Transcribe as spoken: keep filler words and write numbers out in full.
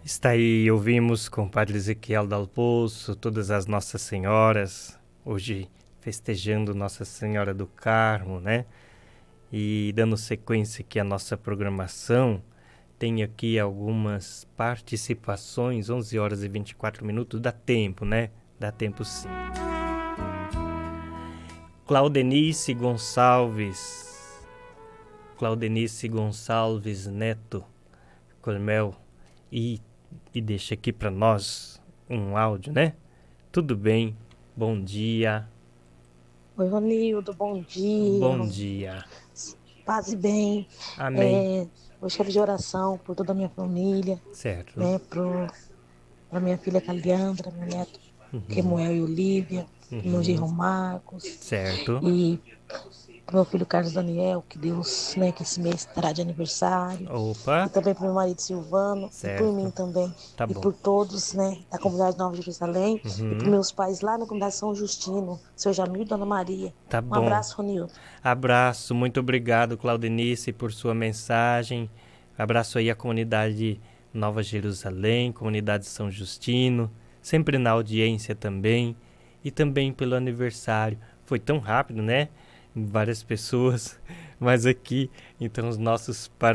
Está aí, ouvimos com o Padre Ezequiel Dal Poço, todas as Nossas Senhoras, hoje festejando Nossa Senhora do Carmo, né? E dando sequência aqui à nossa programação, tenho aqui algumas participações, onze horas e vinte e quatro minutos, dá tempo, né? Dá tempo sim. Claudenice Gonçalves, Claudenice Gonçalves Neto, Colmel, e E deixa aqui para nós um áudio, né? Tudo bem? Bom dia. Oi, Ronildo, bom dia. Bom dia. Paz e bem. Amém. É, hoje quero de oração por toda a minha família, Certo. né? Para minha filha Caliandra, meu neto Uhum. Kemuel e Olívia, pro meu Uhum. genro Marcos Certo. e pro meu filho Carlos Daniel, que Deus, né, que esse mês estará de aniversário. E Opa. também pro meu marido Silvano, e por mim Certo. também, Tá e bom. por todos, né, da comunidade Nova Jerusalém, e por Uhum. meus pais lá na comunidade São Justino, seu Jamil e Dona Maria. Tá Um bom. abraço, Ronildo. Abraço, muito obrigado, Claudenice, por sua mensagem. Abraço aí à comunidade Nova Jerusalém, comunidade São Justino, sempre na audiência também, e também pelo aniversário. Foi tão rápido, né? Várias pessoas, mas aqui, então os nossos parabéns.